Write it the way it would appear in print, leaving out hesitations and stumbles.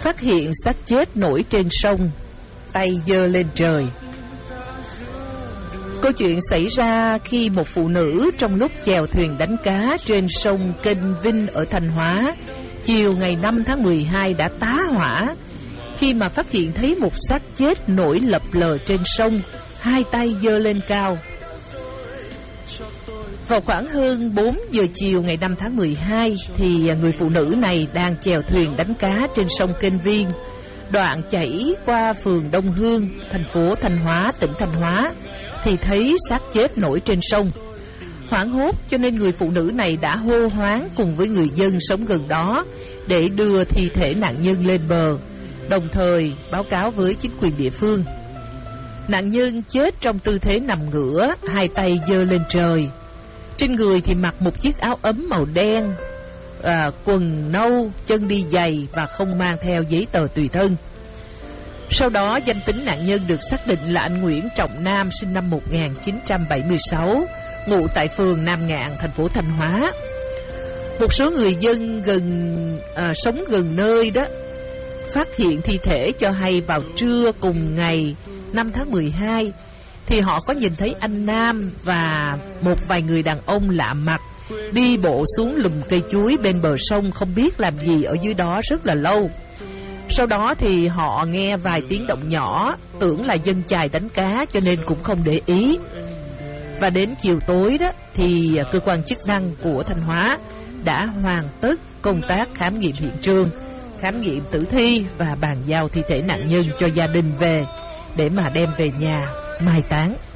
phát hiện xác chết nổi trên sông, tay giơ lên trời. Câu chuyện xảy ra khi một phụ nữ trong lúc chèo thuyền đánh cá trên sông Kênh Vinh ở Thanh Hóa chiều ngày 5 tháng 12 đã tá hỏa khi mà phát hiện thấy một xác chết nổi lập lờ trên sông, hai tay giơ lên cao. Vào khoảng hơn 4 giờ chiều ngày 5 tháng 12 thì người phụ nữ này đang chèo thuyền đánh cá trên sông Kênh Viên, đoạn chảy qua phường Đông Hương, thành phố Thanh Hóa, tỉnh Thanh Hóa, thì thấy xác chết nổi trên sông. Hoảng hốt cho nên người phụ nữ này đã hô hoán cùng với người dân sống gần đó để đưa thi thể nạn nhân lên bờ, đồng thời báo cáo với chính quyền địa phương. Nạn nhân chết trong tư thế nằm ngửa, hai tay giơ lên trời. Trên người thì mặc một chiếc áo ấm màu đen, quần nâu, chân đi giày và không mang theo giấy tờ tùy thân. Sau đó danh tính nạn nhân được xác định là anh Nguyễn Trọng Nam, sinh năm 1976, ngụ tại phường Nam Ngạn, thành phố Thanh Hóa. Một số người dân sống gần nơi đó phát hiện thi thể cho hay vào trưa cùng ngày 5 tháng 12 thì họ có nhìn thấy anh Nam và một vài người đàn ông lạ mặt đi bộ xuống lùm cây chuối bên bờ sông, không biết làm gì ở dưới đó rất là lâu. Sau đó thì họ nghe vài tiếng động nhỏ, tưởng là dân chài đánh cá cho nên cũng không để ý. Và đến chiều tối đó thì cơ quan chức năng của Thanh Hóa đã hoàn tất công tác khám nghiệm hiện trường, khám nghiệm tử thi và bàn giao thi thể nạn nhân cho gia đình về để mà đem về nhà mai táng.